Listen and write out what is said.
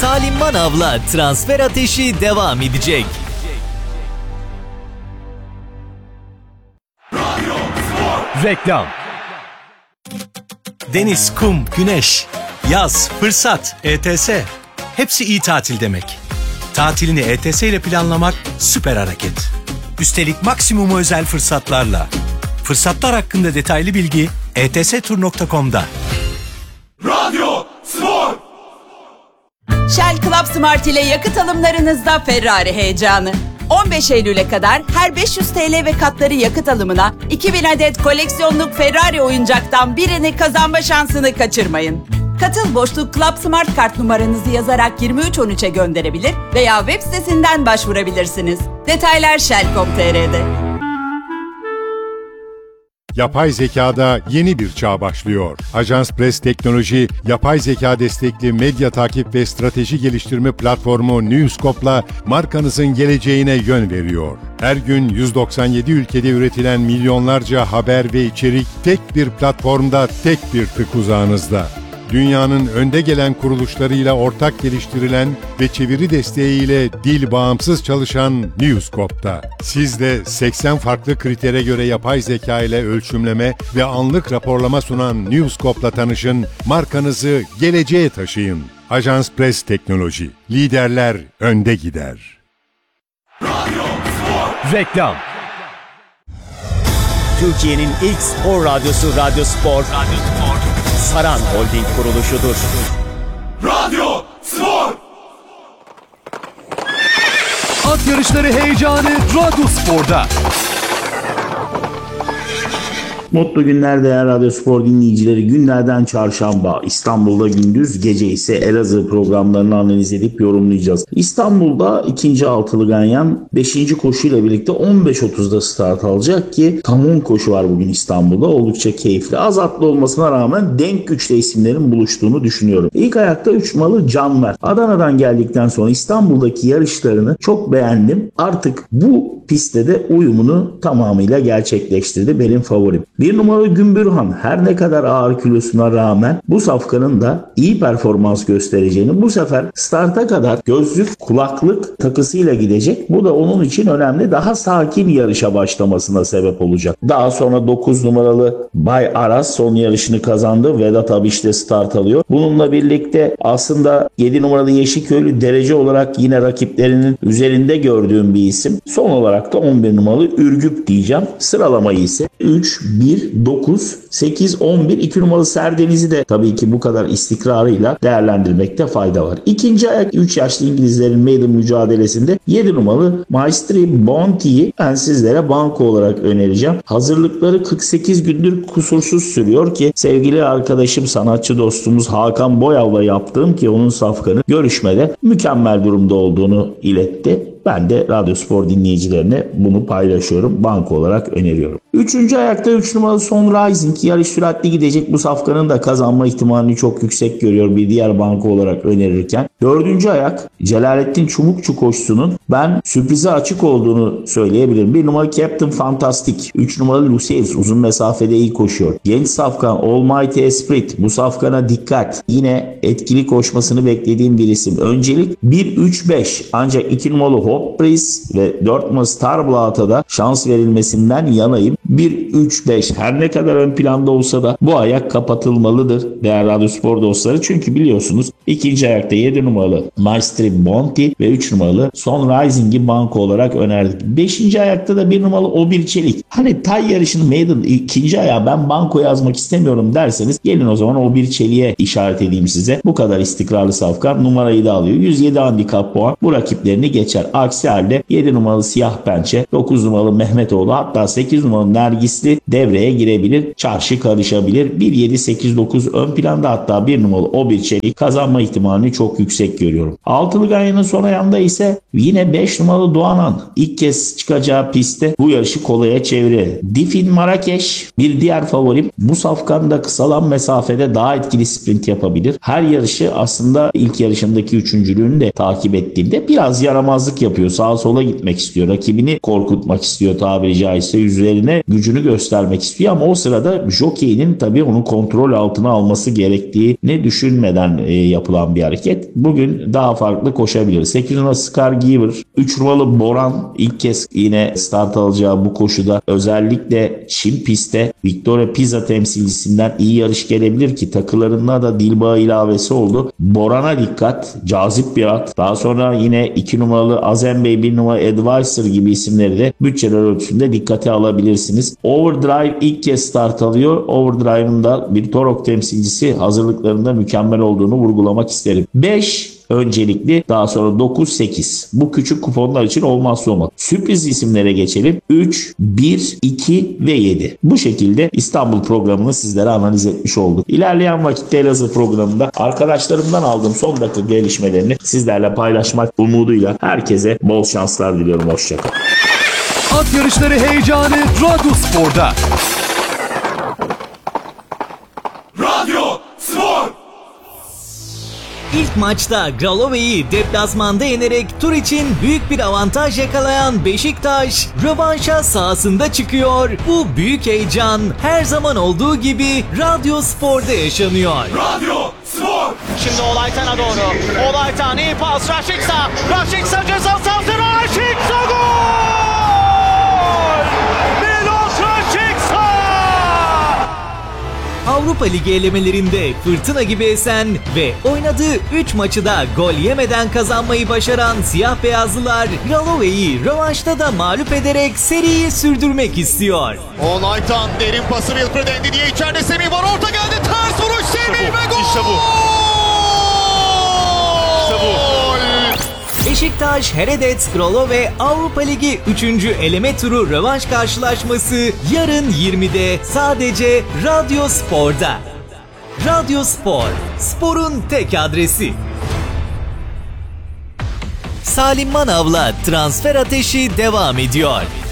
Salim Manav'la transfer ateşi devam edecek. Reklam. Deniz, kum, güneş, yaz, fırsat, ETS. Hepsi iyi tatil demek. Tatilini ETS ile planlamak süper hareket. Üstelik maksimum özel fırsatlarla. Fırsatlar hakkında detaylı bilgi etstur.com'da. Radyo Spor. Shell Club Smart ile yakıt alımlarınızda Ferrari heyecanı. 15 Eylül'e kadar her 500 TL ve katları yakıt alımına 2000 adet koleksiyonluk Ferrari oyuncaktan birini kazanma şansını kaçırmayın. Katıl boşluk Club Smart kart numaranızı yazarak 2313'e gönderebilir veya web sitesinden başvurabilirsiniz. Detaylar shell.com.tr'de. Yapay zekada yeni bir çağ başlıyor. Ajans Press Teknoloji, yapay zeka destekli medya takip ve strateji geliştirme platformu Newscope'la markanızın geleceğine yön veriyor. Her gün 197 ülkede üretilen milyonlarca haber ve içerik tek bir platformda, tek bir tık uzağınızda. Dünyanın önde gelen kuruluşlarıyla ortak geliştirilen ve çeviri desteğiyle dil bağımsız çalışan Newscope'da. Siz de 80 farklı kritere göre yapay zeka ile ölçümleme ve anlık raporlama sunan Newscope'la tanışın, markanızı geleceğe taşıyın. Ajans Press Teknoloji. Liderler önde gider. Reklam. Türkiye'nin ilk spor radyosu Radyo Spor. Saran Holding kuruluşudur. Radyo Spor. At yarışları heyecanı Radyo Spor'da. Mutlu günler değerli Radyo Spor dinleyicileri. Günlerden çarşamba, İstanbul'da gündüz, gece ise Elazığ programlarını analiz edip yorumlayacağız. İstanbul'da ikinci altılı ganyan 5. koşuyla birlikte 15.30'da start alacak ki tam 10 koşu var bugün İstanbul'da. Oldukça keyifli. Az atlı olmasına rağmen denk güçle isimlerin buluştuğunu düşünüyorum. İlk ayakta 3 numaralı Canver. Adana'dan geldikten sonra İstanbul'daki yarışlarını çok beğendim. Artık bu pistte de uyumunu tamamıyla gerçekleştirdi. Benim favorim. 1 numaralı Gümbürhan her ne kadar ağır kilosuna rağmen bu safkanın da iyi performans göstereceğini, bu sefer starta kadar gözlük, kulaklık takısıyla gidecek. Bu da onun için önemli. Daha sakin yarışa başlamasına sebep olacak. Daha sonra 9 numaralı Bay Aras son yarışını kazandı. Vedat Abiş de start alıyor. Bununla birlikte aslında 7 numaralı Yeşilköylü derece olarak yine rakiplerinin üzerinde gördüğüm bir isim. Son olarak da 11 numaralı Ürgüp diyeceğim. Sıralamayı ise 3, 1, 9, 8, 11, 2 numaralı Serdeniz'i de tabii ki bu kadar istikrarıyla değerlendirmekte fayda var. İkinci ayak 3 yaşlı İngilizlerin maiden mücadelesinde 7 numaralı Maestri Bounty'yi ben sizlere banko olarak önereceğim. Hazırlıkları 48 gündür kusursuz sürüyor ki sevgili arkadaşım, sanatçı dostumuz Hakan Boyav'la yaptığım ki onun safkanı görüşmede mükemmel durumda olduğunu iletti. Ben de Radyo Spor dinleyicilerine bunu paylaşıyorum. Banko olarak öneriyorum. Üçüncü ayakta 3 numaralı Son Rising yarış süratli gidecek. Bu safkanın da kazanma ihtimalini çok yüksek görüyor bir diğer banko olarak önerirken. Dördüncü ayak Celalettin Çubukçu koşusunun ben sürprize açık olduğunu söyleyebilirim. 1 numaralı Captain Fantastic, 3 numaralı Luceus uzun mesafede iyi koşuyor. Genç safkan Almighty Esprit, bu safkana dikkat. Yine etkili koşmasını beklediğim bir isim. Öncelik 1-3-5 ancak 2 numaralı Hope Breeze ve 4 numaralı Starblaut'a da şans verilmesinden yanayım. 1-3-5 her ne kadar ön planda olsa da bu ayak kapatılmalıdır değerli Radyo Spor dostları. Çünkü biliyorsunuz ikinci ayakta 7 numaralı Maestri Bounty ve 3 numaralı Son Rising'i banko olarak önerdik. 5. ayakta da 1 numaralı O1 Çelik. Hani tay yarışının maiden ikinci ayağı ben banko yazmak istemiyorum derseniz gelin o zaman O1 Çelik'e işaret edeyim size. Bu kadar istikrarlı safkan numarayı da alıyor. 107 handikap puan bu rakiplerini geçer. Aksi halde 7 numaralı Siyah Pençe, 9 numaralı Mehmetoğlu hatta 8 numaralı Nergisli devreye girebilir. Çarşı karışabilir. 1-7-8-9 ön planda, hatta 1 numaralı O1 Çelik kazanma ihtimalini çok yüksek görüyorum. Altılı ganyanın son ayağında ise yine 5 numaralı Doğanan ilk kez çıkacağı pistte bu yarışı kolaya çevirir. Difin Marrakeş bir diğer favorim. Bu safkan kısalan mesafede daha etkili sprint yapabilir. Her yarışı aslında ilk yarışındaki üçüncülüğünü de takip ettiğimde biraz yaramazlık yapıyor. Sağa sola gitmek istiyor. Rakibini korkutmak istiyor tabiri caizse. Üzerine gücünü göstermek istiyor ama o sırada jokeyinin tabii onu kontrol altına alması gerektiğini düşünmeden yapılan bir hareket. Bugün daha farklı koşabilir. 8 numaralı Scar Giver, 3 numaralı Boran ilk kez yine start alacağı bu koşuda özellikle çim pistte Victoria Pisa temsilcisinden iyi yarış gelebilir ki takılarında da Dilba ilavesi oldu. Boran'a dikkat. Cazip bir at. Daha sonra yine 2 numaralı Azem Bey, 1 numaralı Advisor gibi isimleri de bütçeler ölçüsünde dikkate alabilirsiniz. Overdrive ilk kez start alıyor. Overdrive'ın da bir Torok temsilcisi hazırlıklarında mükemmel olduğunu vurgulamak isterim. 5 öncelikli, daha sonra 9-8. Bu küçük kuponlar için olmazsa olmaz. Sürpriz isimlere geçelim. 3, 1, 2 ve 7. Bu şekilde İstanbul programını sizlere analiz etmiş olduk. İlerleyen vakitte Elazığ programında arkadaşlarımdan aldığım son dakika gelişmelerini sizlerle paylaşmak umuduyla herkese bol şanslar diliyorum. Hoşçakalın. At yarışları heyecanı Radyo Spor'da. Radyo Spor. İlk maçta Gralovey'i deplasmanda yenerek tur için büyük bir avantaj yakalayan Beşiktaş rövanşa sahasında çıkıyor. Bu büyük heyecan her zaman olduğu gibi Radyo Spor'da yaşanıyor. Radyo Spor. Şimdi Olaytan'a doğru. Olaytan iyi pas. Raşiksa ceza sahası. Raşiksa gol! Miloš Rašiksa! Avrupa Ligi elemelerinde fırtına gibi esen ve oynadığı 3 maçı da gol yemeden kazanmayı başaran siyah beyazlılar Gralovey'i rövanşta da mağlup ederek seriyi sürdürmek istiyor. Olaytan derin pası Wilfred Ndidi diye içeride Semih var. Orta geldi. Ters vuruş Semih ve gol! İşte bu. Beşiktaş Heredec Grolove Avrupa Ligi 3. eleme turu rövanş karşılaşması yarın 20'de sadece Radyo Spor'da. Radyo Spor, sporun tek adresi. Salim Manav'la transfer ateşi devam ediyor.